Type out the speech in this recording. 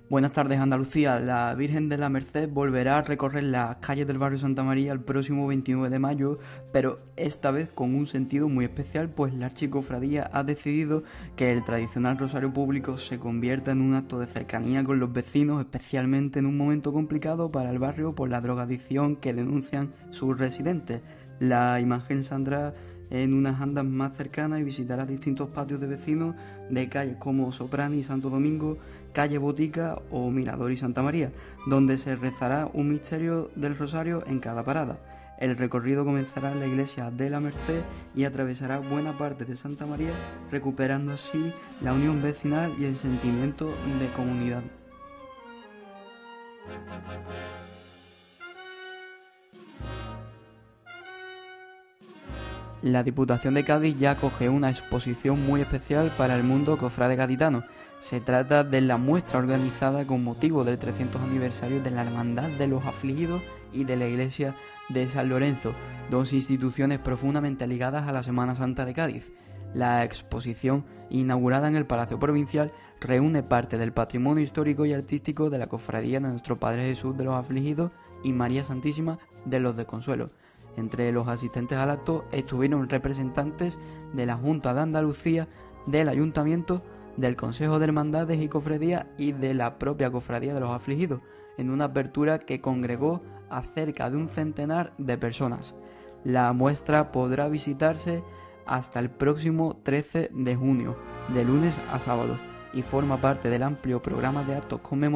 Buenas tardes, Andalucía. La Virgen de la Merced volverá a recorrer las calles del barrio Santa María el próximo 29 de mayo, pero esta vez con un sentido muy especial, pues la Archicofradía ha decidido que el tradicional rosario público se convierta en un acto de cercanía con los vecinos, especialmente en un momento complicado para el barrio por la drogadicción que denuncian sus residentes. La imagen saldrá en unas andas más cercanas y visitará distintos patios de vecinos de calles como Soprani y Santo Domingo, calle Botica o Mirador y Santa María, donde se rezará un misterio del rosario en cada parada. El recorrido comenzará en la iglesia de la Merced y atravesará buena parte de Santa María, recuperando así la unión vecinal y el sentimiento de comunidad. La Diputación de Cádiz ya acoge una exposición muy especial para el mundo cofrade gaditano. Se trata de la muestra organizada con motivo del 300 aniversario de la Hermandad de los Afligidos y de la Iglesia de San Lorenzo, dos instituciones profundamente ligadas a la Semana Santa de Cádiz. La exposición, inaugurada en el Palacio Provincial, reúne parte del patrimonio histórico y artístico de la cofradía de Nuestro Padre Jesús de los Afligidos y María Santísima de los de Consuelo. Entre los asistentes al acto estuvieron representantes de la Junta de Andalucía, del Ayuntamiento, del Consejo de Hermandades y Cofradías y de la propia Cofradía de los Afligidos, en una apertura que congregó a cerca de un centenar de personas. La muestra podrá visitarse hasta el próximo 13 de junio, de lunes a sábado, y forma parte del amplio programa de actos conmemorativos